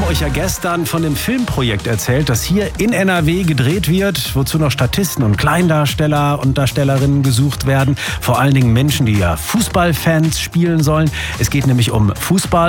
euch ja gestern von dem Filmprojekt erzählt, das hier in NRW gedreht wird, wozu noch Statisten und Kleindarsteller und Darstellerinnen gesucht werden. Vor allen Dingen Menschen, die ja Fußballfans spielen sollen. Es geht nämlich um Fußball.